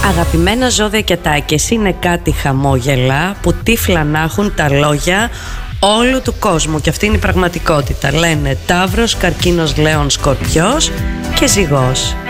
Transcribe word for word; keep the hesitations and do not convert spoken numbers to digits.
Αγαπημένα ζώδια και τάκες, είναι κάτι χαμόγελα που τύφλα να έχουν τα λόγια όλου του κόσμου, και αυτή είναι η πραγματικότητα. Λένε Ταύρος, Καρκίνος, Λέων, Σκορπιός και Ζυγός.